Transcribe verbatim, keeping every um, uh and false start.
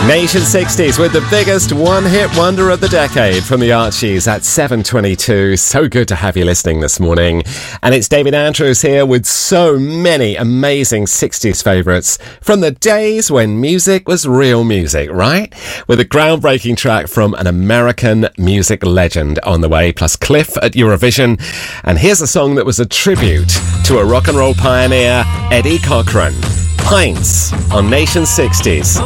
Nation sixties with the biggest one-hit wonder of the decade from the Archies at seven twenty-two. So good to have you listening this morning. And it's David Andrews here with so many amazing sixties favourites from the days when music was real music, right? With a groundbreaking track from an American music legend on the way, plus Cliff at Eurovision. And here's a song that was a tribute to a rock and roll pioneer, Eddie Cochran. Pints on Nation sixties.